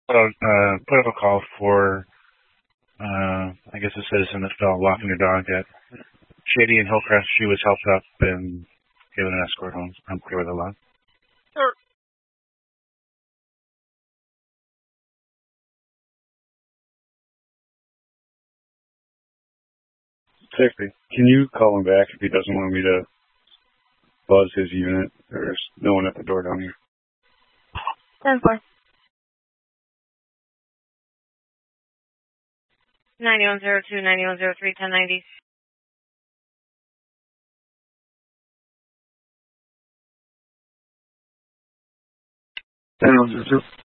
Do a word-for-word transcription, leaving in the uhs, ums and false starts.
put out, uh, put up a call for, uh, I guess a citizen that fell walking her dog at Shady and Hillcrest. She was helped up and given an escort home. I'm clear with the law. Sure. Technically, can you call him back if he doesn't want me to buzz his unit? There's no one at the door down here. ten four. nine one zero two, nine one zero three, ten ninety. ten one zero two.